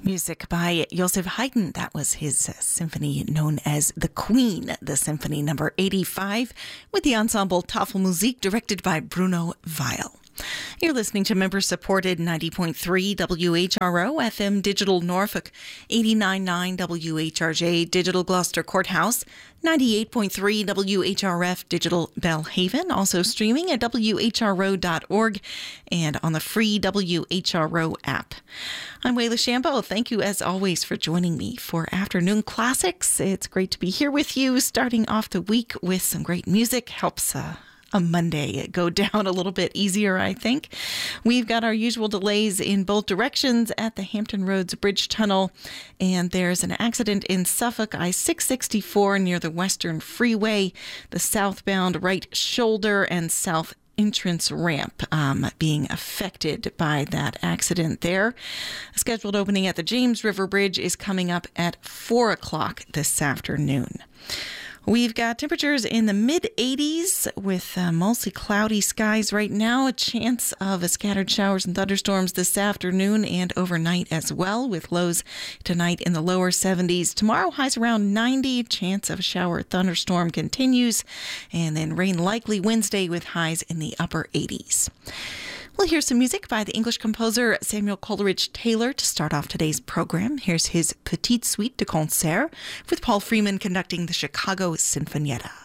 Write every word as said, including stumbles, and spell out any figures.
Music by Joseph Haydn. That was his uh, symphony known as The Queen, the Symphony number eighty-five, with the ensemble Tafelmusik, directed by Bruno Weil. You're listening to member-supported ninety point three W H R O F M Digital Norfolk, eighty-nine point nine W H R J Digital Gloucester Courthouse, ninety-eight point three W H R F Digital Belhaven, also streaming at W H R O dot org and on the free W H R O app. I'm Wayla Shambo. Thank you, as always, for joining me for Afternoon Classics. It's great to be here with you, starting off the week with some great music. Helps uh, a Monday go down a little bit easier, I think. We've got our usual delays in both directions at the Hampton Roads Bridge Tunnel, and there's an accident in Suffolk, I six sixty-four near the Western Freeway, the southbound right shoulder and south entrance ramp um, being affected by that accident there. A scheduled opening at the James River Bridge is coming up at four o'clock this afternoon. We've got temperatures in the mid eighties with uh, mostly cloudy skies right now. A chance of a scattered showers and thunderstorms this afternoon and overnight as well, with lows tonight in the lower seventies. Tomorrow, highs around ninety. Chance of a shower or thunderstorm continues. And then rain likely Wednesday with highs in the upper eighties. We'll hear some music by the English composer Samuel Coleridge Taylor to start off today's program. Here's his Petite Suite de Concert with Paul Freeman conducting the Chicago Sinfonietta.